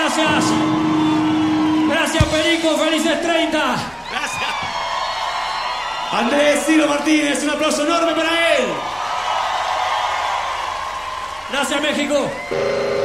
Gracias. Gracias, Perico. Felices 30. Gracias. Andrés Ciro Martínez, un aplauso enorme para él. Gracias, México.